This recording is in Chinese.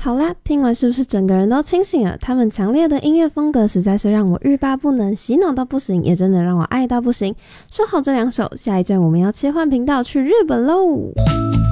好啦，听完是不是整个人都清醒了？他们强烈的音乐风格实在是让我欲罢不能，洗脑到不行，也真的让我爱到不行。说好这2首，下一站我们要切换频道去日本喽。